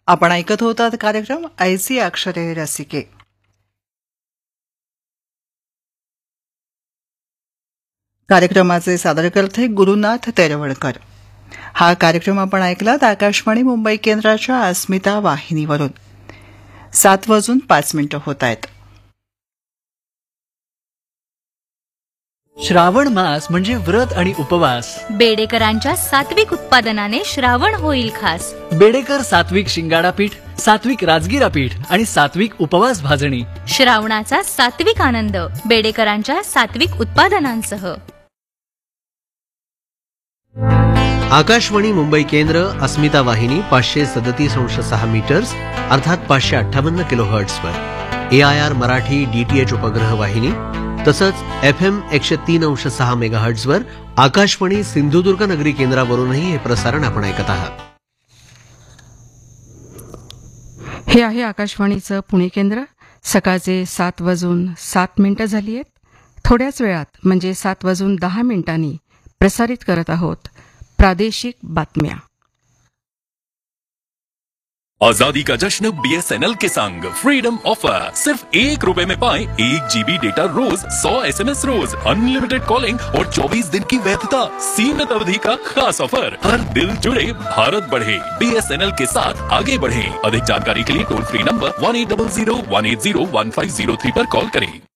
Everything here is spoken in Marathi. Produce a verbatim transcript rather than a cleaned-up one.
आपण ऐकत होतात कार्यक्रम ऐसी अक्षरे रसिके. कार्यक्रमाचे सादरकर्ते गुरुनाथ तेरवडकर. हा कार्यक्रम आपण ऐकलात आकाशवाणी मुंबई केंद्राच्या अस्मिता वाहिनीवरून. सात वाजून पाच मिनिटं होत आहेत. श्रावण मास म्हणजे व्रत आणि उपवास. बेडेकरांच्या सात्विक उत्पादनाने श्रावण होईल खास. बेडेकर सात्विक शिंगाडा पीठ, सात्विक राजगिरा पीठ आणि सात्विक उपवास भाजणी. श्रावणाचा सात्विक आनंद बेडेकरांच्या सात्विक उत्पादनांसह. आकाशवाणी मुंबई केंद्र अस्मिता वाहिनी पाचशे सदतीस अंश सहा मीटर्स अर्थात पाचशे अठ्ठावन्न kilo हर्ट्सवर, A I R Marathi DTH उपग्रह वाहिनी तसंच एफ एम एकशे तीन अंश सहा मेगा हर्ट्सवर आकाशवाणी सिंधुदुर्ग नगरी केंद्रावरूनही हे प्रसारण आपण ऐकत आहात. हे आहे आकाशवाणीचं पुणे केंद्र. सकाळचे सात वाजून सात मिनिटं झाली आहेत. थोड्याच वेळात म्हणजे सात वाजून दहा मिनिटांनी प्रसारित करत आहोत प्रादेशिक बातम्या. आजादी का जश्न बीएसएनएल के संग फ्रीडम ऑफर. सिर्फ एक रुपए में पाएं एक जीबी डेटा रोज, सौ एसएमएस रोज, अनलिमिटेड कॉलिंग और चौबीस दिन की वैधता. सीमित अवधि का खास ऑफर. हर दिल जुड़े भारत बढ़े. बीएसएनएल के साथ आगे बढ़े. अधिक जानकारी के लिए toll free number one eight double Ziro one eight Ziro one five Ziro three पर कॉल करें.